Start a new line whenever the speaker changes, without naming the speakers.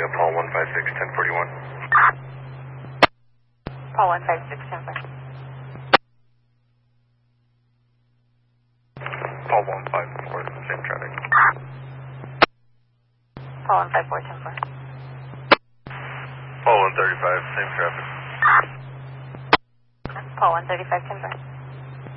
Paul 156, 1041.
Paul 156, 1041.
Paul 154, same traffic.
Paul 154, 1041.
Paul 135, same traffic.
Paul 135, 1041.